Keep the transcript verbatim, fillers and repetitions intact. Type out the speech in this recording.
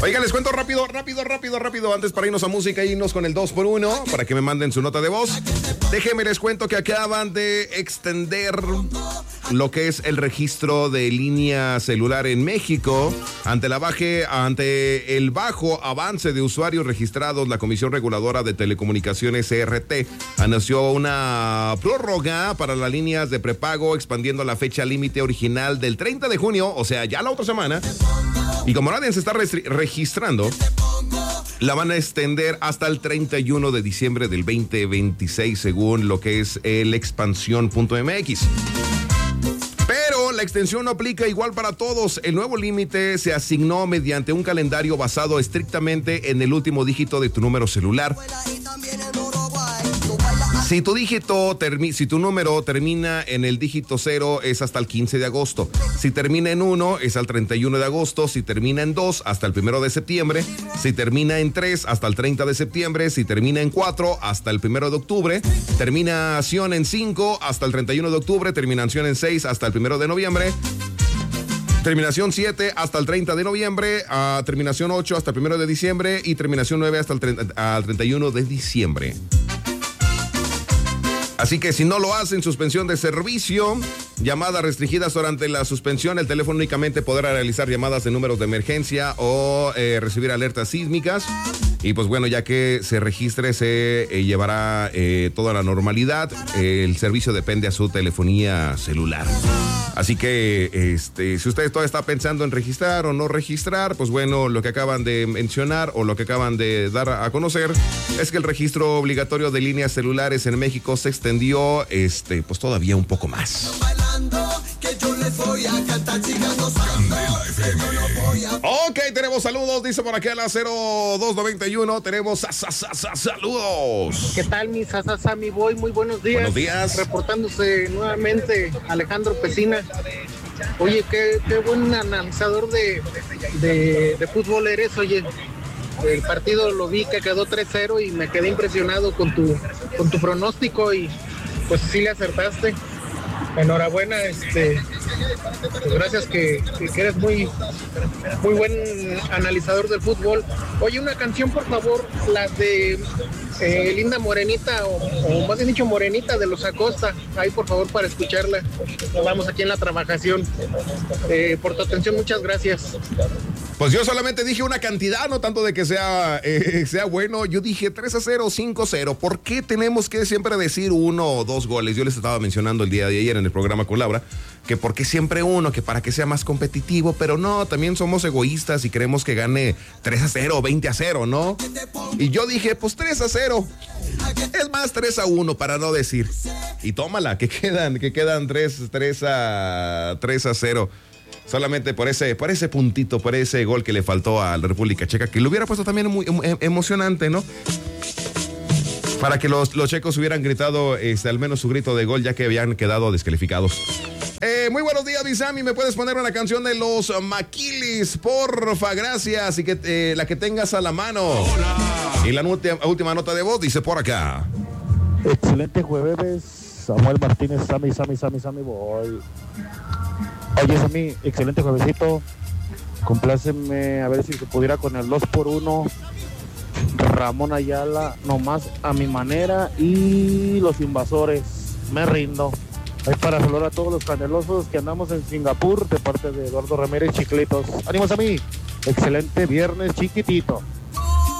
Oiga, les cuento rápido, rápido, rápido, rápido, antes para irnos a música, irnos con el dos por uno, para que me manden su nota de voz. Déjenme les cuento que acaban de extender lo que es el registro de línea celular en México. Ante la baje, ante el bajo avance de usuarios registrados, la Comisión Reguladora de Telecomunicaciones, C R T, anunció una prórroga para las líneas de prepago, expandiendo la fecha límite original del treinta de junio, o sea, ya la otra semana. Y como nadie se está registrando, la van a extender hasta el treinta y uno de diciembre del veinte veintiséis, según lo que es el expansión punto m x. Pero la extensión no aplica igual para todos. El nuevo límite se asignó mediante un calendario basado estrictamente en el último dígito de tu número celular. Si tu dígito, termi- si tu número termina en el dígito cero, es hasta el quince de agosto. Si termina en uno, es al treinta y uno de agosto. Si termina en dos, hasta el primero de septiembre. Si termina en tres, hasta el treinta de septiembre. Si termina en cuatro, hasta el primero de octubre. Terminación en cinco, hasta el treinta y uno de octubre. Terminación en seis, hasta el primero de noviembre. Terminación siete hasta el treinta de noviembre, uh, terminación ocho hasta el primero de diciembre y terminación nueve hasta el treinta, uh, treinta y uno de diciembre. Así que si no lo hacen, suspensión de servicio, llamadas restringidas durante la suspensión, el teléfono únicamente podrá realizar llamadas de números de emergencia o eh, recibir alertas sísmicas. Y pues bueno, ya que se registre, se eh, llevará eh, toda la normalidad. Eh, el servicio depende a su telefonía celular. Así que este, si usted todavía está pensando en registrar o no registrar, pues bueno, lo que acaban de mencionar o lo que acaban de dar a conocer es que el registro obligatorio de líneas celulares en México se extendió este, pues todavía un poco más. Ok, tenemos saludos, dice por aquí a la cero dos noventa y uno, tenemos a, a, a, a, saludos. ¿Qué tal, mis asasa, mi boy? Muy buenos días. Buenos días. Reportándose nuevamente Alejandro Pesina. Oye, qué, qué buen analizador de, de, de fútbol eres, oye. El partido lo vi que quedó tres cero y me quedé impresionado con tu, con tu pronóstico y pues sí le acertaste. Enhorabuena, este, pues gracias que, que eres muy, muy buen analizador del fútbol. Oye, una canción, por favor, la de eh, Linda Morenita, o, o más bien dicho Morenita de los Acosta. Ahí, por favor, para escucharla. Nos vamos aquí en la trabajación. Eh, por tu atención, muchas gracias. Pues yo solamente dije una cantidad, no tanto de que sea, eh, sea bueno. Yo dije tres a cero, cinco a cero. ¿Por qué tenemos que siempre decir uno o dos goles? Yo les estaba mencionando el día de ayer en el programa con Laura, que por qué siempre uno, que para que sea más competitivo, pero no, también somos egoístas y queremos que gane tres a cero o veinte a cero, ¿no? Y yo dije, pues tres a cero. Es más, tres a uno para no decir. Y tómala, que quedan, que quedan tres a cero. Solamente por ese, por ese puntito, por ese gol que le faltó a la República Checa, que lo hubiera puesto también muy em, emocionante, ¿no? Para que los, los checos hubieran gritado este, al menos su grito de gol, ya que habían quedado descalificados. Eh, muy buenos días, Bisami. ¿Me puedes poner una canción de los Maquilis? Porfa, gracias. Y que eh, la que tengas a la mano. Hola. Y la última, última nota de voz dice por acá. Excelente jueves, Samuel Martínez, Sammy, Sammy, Sammy, Sammy, voy. Oye, Sammy, excelente juevesito. Compláceme a ver si se pudiera con el dos por uno. Ramón Ayala, nomás a mi manera. Y los invasores, me rindo. Es para saludar a todos los canelosos que andamos en Singapur, de parte de Eduardo Ramírez Chiclitos. ¡Ánimos a mí! Excelente viernes chiquitito.